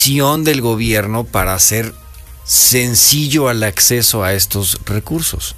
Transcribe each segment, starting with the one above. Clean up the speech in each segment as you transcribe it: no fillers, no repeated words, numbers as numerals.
del gobierno para hacer sencillo el acceso a estos recursos.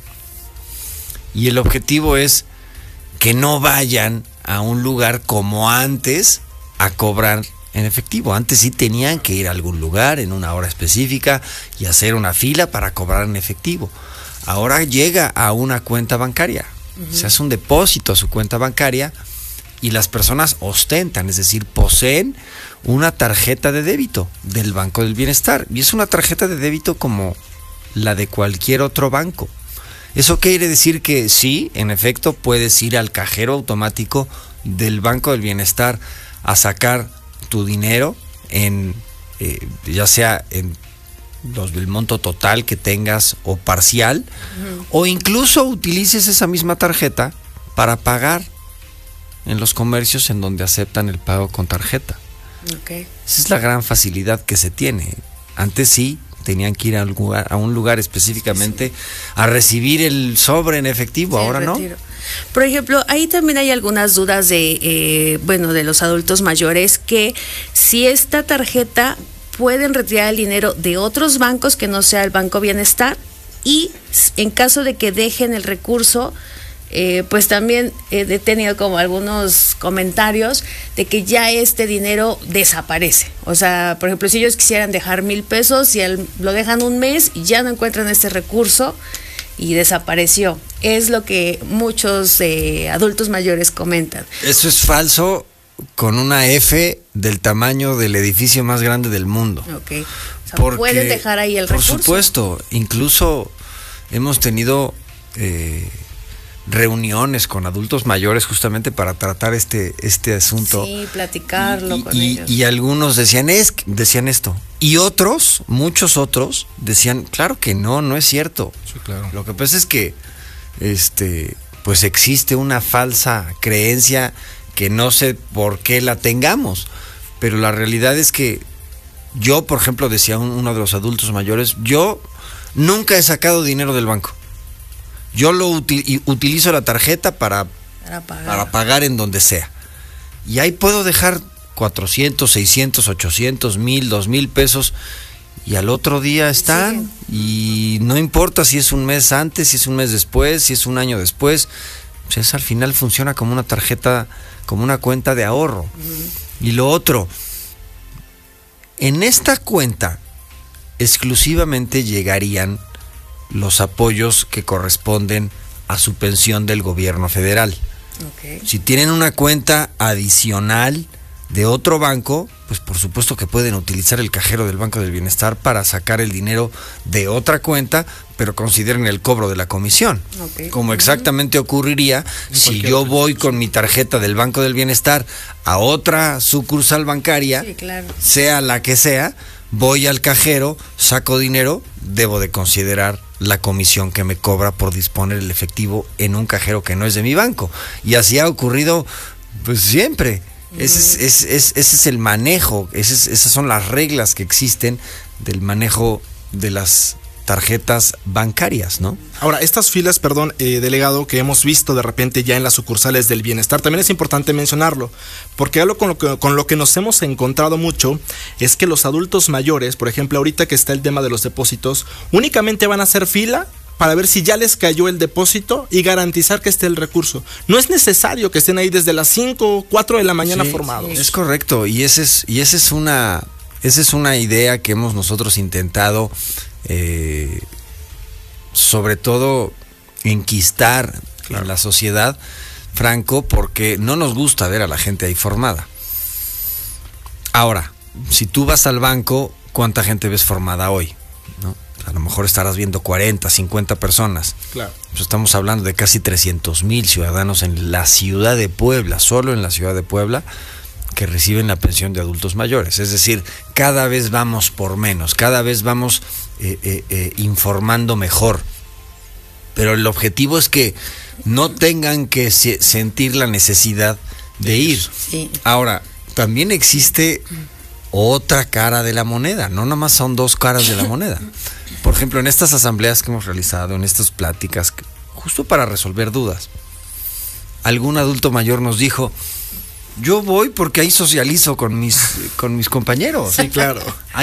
Y el objetivo es que no vayan a un lugar como antes a cobrar en efectivo. Antes sí tenían que ir a algún lugar en una hora específica y hacer una fila para cobrar en efectivo. Ahora llega a una cuenta bancaria, se hace un depósito a su cuenta bancaria y las personas ostentan, es decir, poseen una tarjeta de débito del Banco del Bienestar. Y es una tarjeta de débito como la de cualquier otro banco. Eso quiere decir que sí, en efecto, puedes ir al cajero automático del Banco del Bienestar a sacar tu dinero en ya sea en el monto total que tengas o parcial, o incluso utilices esa misma tarjeta para pagar en los comercios en donde aceptan el pago con tarjeta. Okay. Esa es la gran facilidad que se tiene. Antes sí tenían que ir a un lugar específicamente a recibir el sobre en efectivo, ahora no. Por ejemplo, ahí también hay algunas dudas de los adultos mayores, que si esta tarjeta pueden retirar el dinero de otros bancos que no sea el Banco Bienestar, y en caso de que dejen el recurso, pues también he tenido como algunos comentarios de que ya este dinero desaparece. O sea, por ejemplo, si ellos quisieran dejar 1,000 pesos y lo dejan un mes y ya no encuentran este recurso y desapareció. Es lo que muchos adultos mayores comentan. Eso es falso, con una F del tamaño del edificio más grande del mundo. Okay. O sea, pueden dejar ahí el recurso. Por supuesto, incluso hemos tenido reuniones con adultos mayores justamente para tratar este asunto. Sí, platicarlo con ellos. Y algunos decían esto. Y otros, muchos otros, decían, claro que no es cierto. Sí, claro. Lo que pasa es que pues existe una falsa creencia que no sé por qué la tengamos, pero la realidad es que yo, por ejemplo, decía uno de los adultos mayores, yo nunca he sacado dinero del banco. Yo utilizo la tarjeta para pagar en donde sea. Y ahí puedo dejar 400, 600, 800, 1,000, 2,000 pesos y al otro día están. Sí. Y no importa si es un mes antes, si es un mes después, si es un año después. Pues al final funciona como una tarjeta, como una cuenta de ahorro. Y lo otro, en esta cuenta exclusivamente llegarían los apoyos que corresponden a su pensión del gobierno federal. Okay. Si tienen una cuenta adicional de otro banco, pues por supuesto que pueden utilizar el cajero del Banco del Bienestar para sacar el dinero de otra cuenta, pero consideren el cobro de la comisión. Okay. Como exactamente ocurriría si yo voy con mi tarjeta del Banco del Bienestar a otra sucursal bancaria, sí, claro, sea la que sea, voy al cajero, saco dinero, debo de considerar la comisión que me cobra por disponer el efectivo en un cajero que no es de mi banco. Y así ha ocurrido pues siempre. Ese es el manejo, esas son las reglas que existen del manejo de las tarjetas bancarias, ¿no? Ahora, estas filas, delegado, que hemos visto de repente ya en las sucursales del Bienestar, también es importante mencionarlo, porque algo con lo que nos hemos encontrado mucho es que los adultos mayores, por ejemplo, ahorita que está el tema de los depósitos, únicamente van a hacer fila para ver si ya les cayó el depósito y garantizar que esté el recurso. No es necesario que estén ahí desde las 5 o 4 de la mañana formados. Es correcto, y esa es una idea que hemos nosotros intentado sobre todo enquistar en la sociedad, Franco, porque no nos gusta ver a la gente ahí formada. Ahora, si tú vas al banco, ¿cuánta gente ves formada hoy? ¿No? A lo mejor estarás viendo 40, 50 personas. Claro. Pues estamos hablando de casi 300,000 ciudadanos en la ciudad de Puebla, solo en la ciudad de Puebla, que reciben la pensión de adultos mayores. Es decir, cada vez vamos por menos, cada vez vamos informando mejor. Pero el objetivo es que no tengan que sentir la necesidad de ir. Sí. Ahora, también existe otra cara de la moneda, no nomás son dos caras de la moneda. Por ejemplo, en estas asambleas que hemos realizado, en estas pláticas, justo para resolver dudas, algún adulto mayor nos dijo, Yo voy porque ahí socializo con mis compañeros. Sí, claro.